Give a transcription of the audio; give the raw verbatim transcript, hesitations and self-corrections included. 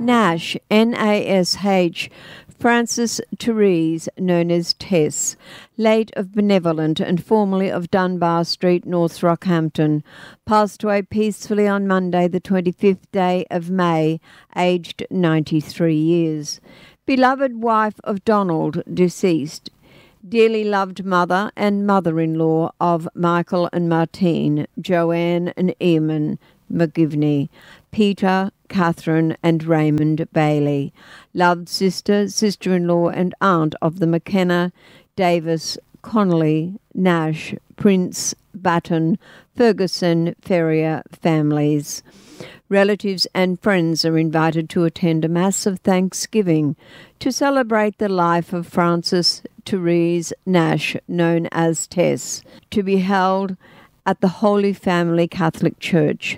Nash, N A S H, Frances Therese, known as Tess, late of Benevolent and formerly of Dunbar Street, North Rockhampton, passed away peacefully on Monday, the twenty-fifth day of May, aged ninety-three years. Beloved wife of Donald, deceased. Dearly loved mother and mother-in-law of Michael and Martine, Joanne and Eamon McGivney, Peter, Catherine and Raymond Bailey. Loved sister, sister-in-law and aunt of the McKenna, Davis, Connolly, Nash, Prince, Batten, Ferguson, Ferrier families. Relatives and friends are invited to attend a Mass of Thanksgiving to celebrate the life of Frances Therese Nash, known as Tess, to be held at the Holy Family Catholic Church,